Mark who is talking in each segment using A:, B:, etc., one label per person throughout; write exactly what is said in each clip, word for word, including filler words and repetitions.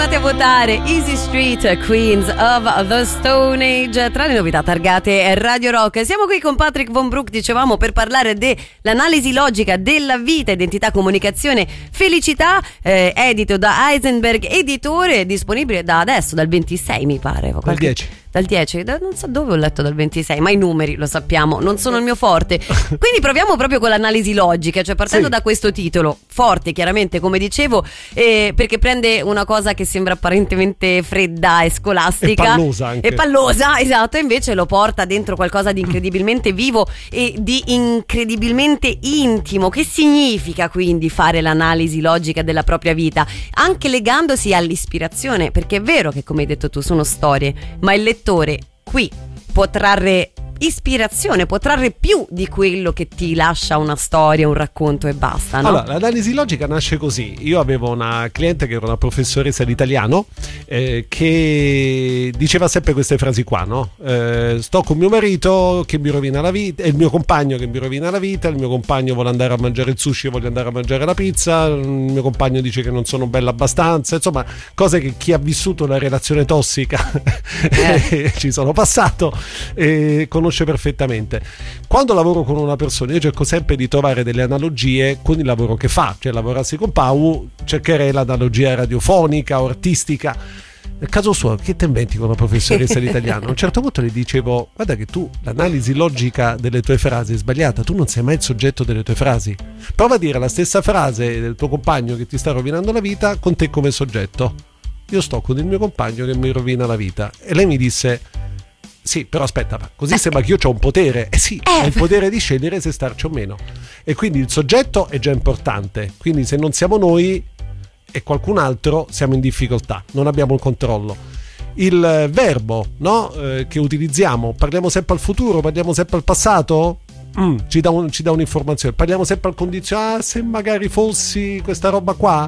A: Continuate a votare Easy Street, Queens of the Stone Age, tra le novità targate Radio Rock. Siamo qui con Patrick Von Broek, dicevamo, per parlare dell'analisi logica della vita, identità, comunicazione, felicità, eh, edito da Heisenberg Editore, disponibile da adesso, dal ventisei mi pare.
B: Dal
A: qualche...
B: dieci.
A: Dal dieci, da, non so dove ho letto dal ventisei, ma i numeri, lo sappiamo, non sono il mio forte. Quindi proviamo proprio con l'analisi logica, cioè partendo sì. da questo titolo, forte chiaramente, come dicevo, eh, perché prende una cosa che sembra apparentemente fredda e scolastica.
B: E pallosa anche.
A: E pallosa, esatto, e invece lo porta dentro qualcosa di incredibilmente vivo e di incredibilmente intimo. Che significa quindi fare l'analisi logica della propria vita? Anche legandosi all'ispirazione, perché è vero che, come hai detto tu, sono storie, ma il lettore qui può trarre ispirazione, può trarre più di quello che ti lascia una storia, un racconto e basta, no?
B: Allora, l'analisi logica nasce così. Io avevo una cliente che era una professoressa di italiano eh, che diceva sempre queste frasi qua, no? Eh, sto con mio marito che mi rovina la vita, è il mio compagno che mi rovina la vita, il mio compagno vuole andare a mangiare il sushi e voglio andare a mangiare la pizza, il mio compagno dice che non sono bella abbastanza, insomma, cose che chi ha vissuto una relazione tossica eh. ci sono passato e conosce perfettamente. Quando lavoro con una persona io cerco sempre di trovare delle analogie con il lavoro che fa, cioè lavorassi con Pau cercherei l'analogia radiofonica o artistica. Nel caso suo, che te inventi con una professoressa di italiano? A un certo punto le dicevo: guarda che tu l'analisi logica delle tue frasi è sbagliata, tu non sei mai il soggetto delle tue frasi, prova a dire la stessa frase del tuo compagno che ti sta rovinando la vita con te come soggetto. Io sto con il mio compagno che mi rovina la vita. E lei mi disse: sì, però aspetta, così sembra che io ho un potere. Eh sì,
A: eh.
B: ho il potere di scegliere se starci o meno. E quindi il soggetto è già importante. Quindi se non siamo noi e qualcun altro, siamo in difficoltà, non abbiamo il controllo. Il verbo, no, eh, che utilizziamo, parliamo sempre al futuro, parliamo sempre al passato, mm, ci dà un, ci dà un'informazione. Parliamo sempre al condizionale, ah, se magari fossi questa roba qua.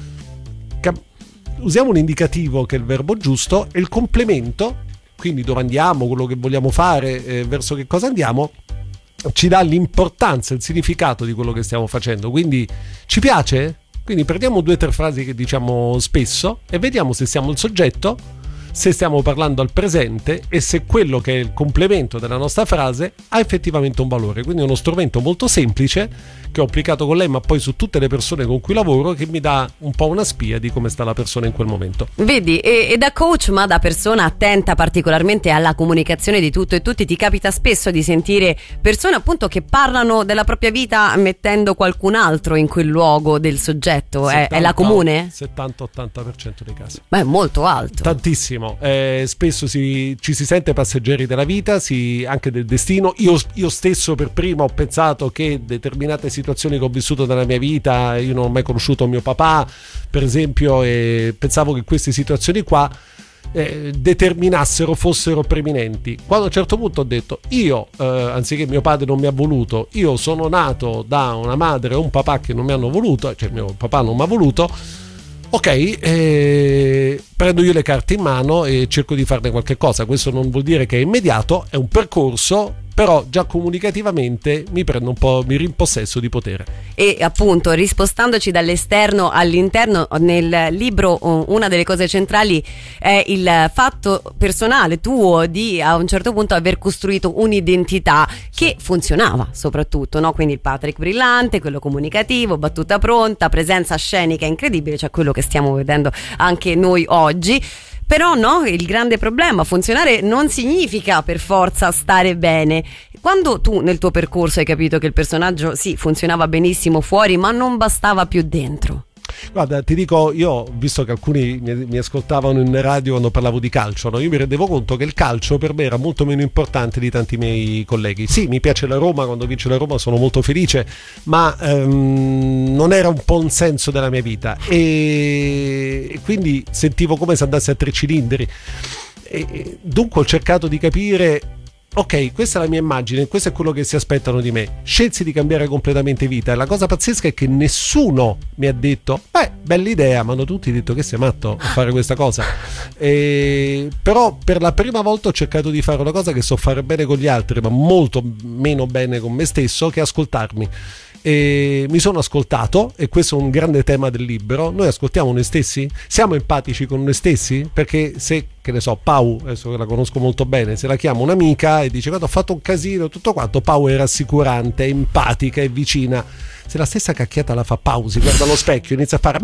B: Cam- usiamo un indicativo che è il verbo giusto e il complemento, quindi dove andiamo, quello che vogliamo fare, eh, verso che cosa andiamo, ci dà l'importanza, il significato di quello che stiamo facendo. Quindi ci piace? Quindi prendiamo due o tre frasi che diciamo spesso e vediamo se siamo il soggetto, se stiamo parlando al presente e se quello che è il complemento della nostra frase ha effettivamente un valore. Quindi è uno strumento molto semplice che ho applicato con lei, ma poi su tutte le persone con cui lavoro, che mi dà un po' una spia di come sta la persona in quel momento.
A: Vedi, e, e da coach, ma da persona attenta particolarmente alla comunicazione di tutto e tutti, ti capita spesso di sentire persone appunto che parlano della propria vita mettendo qualcun altro in quel luogo del soggetto? settanta, è, è la comune?
B: settanta ottanta per cento dei casi.
A: Ma è molto alto.
B: Tantissimo. Eh, spesso si, ci si sente passeggeri della vita, si, anche del destino. Io, io stesso per primo ho pensato che determinate situazioni che ho vissuto nella mia vita, io non ho mai conosciuto mio papà per esempio, e pensavo che queste situazioni qua eh, determinassero, fossero preminenti. Quando a un certo punto ho detto io, eh, anziché mio padre non mi ha voluto, io sono nato da una madre e un papà che non mi hanno voluto, cioè mio papà non mi ha voluto, ok, eh, prendo io le carte in mano e cerco di farne qualche cosa. Questo non vuol dire che è immediato, è un percorso, però già comunicativamente mi prendo un po', mi rimpossesso di potere.
A: E appunto, rispostandoci dall'esterno all'interno, nel libro una delle cose centrali è il fatto personale tuo di a un certo punto aver costruito un'identità che funzionava soprattutto, no? Quindi il Patrick brillante, quello comunicativo, battuta pronta, presenza scenica incredibile, cioè quello che stiamo vedendo anche noi oggi. Però no, il grande problema, funzionare non significa per forza stare bene. Quando tu nel tuo percorso hai capito che il personaggio sì funzionava benissimo fuori, ma non bastava più dentro?
B: Guarda, ti dico, io, visto che alcuni mi, mi ascoltavano in radio quando parlavo di calcio, no? Io mi rendevo conto che il calcio per me era molto meno importante di tanti miei colleghi. Sì, mi piace la Roma, quando vince la Roma sono molto felice, ma um, non era un po' un senso della mia vita, e, e quindi sentivo come se andasse a tre cilindri, e, e dunque ho cercato di capire: ok, questa è la mia immagine, questo è quello che si aspettano di me. Scelsi di cambiare completamente vita e la cosa pazzesca è che nessuno mi ha detto beh, bella idea, ma hanno tutti detto che sei matto a fare questa cosa. E, però per la prima volta ho cercato di fare una cosa che so fare bene con gli altri, ma molto meno bene con me stesso, che è ascoltarmi. e mi sono ascoltato, e questo è un grande tema del libro. Noi ascoltiamo noi stessi? Siamo empatici con noi stessi? Perché se, che ne so, Pau, adesso che la conosco molto bene, se la chiamo un'amica e dice guarda ho fatto un casino, tutto quanto, Pau è rassicurante, è empatica, è vicina. Se la stessa cacchiata la fa Pau, si guarda allo specchio, inizia a fare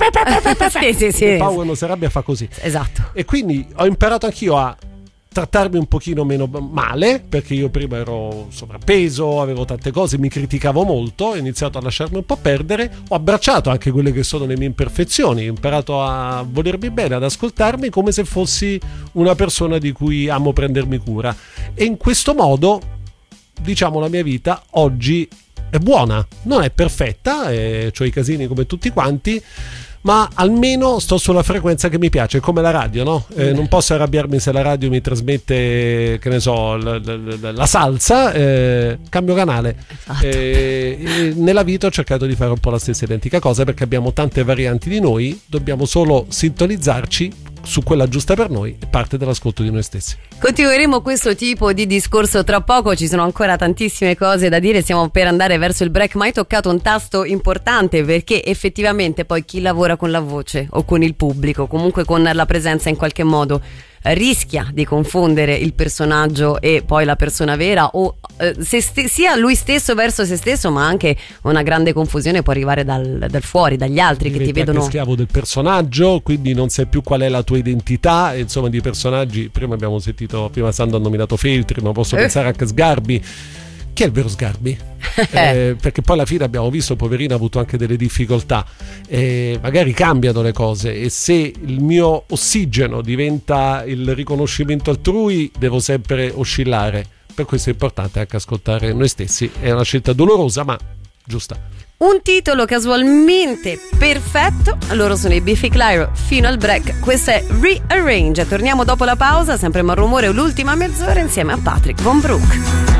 A: sì, sì, sì.
B: e Pau quando si arrabbia fa così.
A: Esatto.
B: E quindi ho imparato anch'io a trattarmi un pochino meno male, perché io prima ero sovrappeso, avevo tante cose, mi criticavo molto, ho iniziato a lasciarmi un po' perdere, ho abbracciato anche quelle che sono le mie imperfezioni, ho imparato a volermi bene, ad ascoltarmi come se fossi una persona di cui amo prendermi cura, e in questo modo, diciamo, la mia vita oggi è buona, non è perfetta, eh, ho i casini come tutti quanti, ma almeno sto sulla frequenza che mi piace, come la radio, no? Eh, non posso arrabbiarmi se la radio mi trasmette, che ne so, la, la, la salsa, eh, cambio canale.
A: Esatto.
B: Eh, nella vita ho cercato di fare un po' la stessa identica cosa, perché abbiamo tante varianti di noi, dobbiamo solo sintonizzarci su quella giusta per noi, e parte dall'ascolto di noi stessi.
A: Continueremo questo tipo di discorso tra poco, ci sono ancora tantissime cose da dire, stiamo per andare verso il break, ma hai toccato un tasto importante, perché effettivamente poi chi lavora con la voce o con il pubblico, comunque con la presenza in qualche modo, rischia di confondere il personaggio e poi la persona vera, o eh, se st- sia lui stesso verso se stesso, ma anche una grande confusione può arrivare dal, dal fuori, dagli altri. Diventi che ti vedono
B: anche schiavo del personaggio, quindi non sai più qual è la tua identità. E insomma, di personaggi prima abbiamo sentito, prima Sandro ha nominato Feltri, ma posso eh. pensare anche a Sgarbi. Chi è il vero Sgarbi? eh, perché poi alla fine abbiamo visto, poverino, ha avuto anche delle difficoltà, eh, magari cambiano le cose, e se il mio ossigeno diventa il riconoscimento altrui devo sempre oscillare. Per questo è importante anche ascoltare noi stessi, è una scelta dolorosa ma giusta.
A: Un titolo casualmente perfetto, loro sono i Biffy Clyro. Fino al break, questa è Rearrange. Torniamo dopo la pausa, sempre Malrumore, l'ultima mezz'ora insieme a Patrick Von Broek.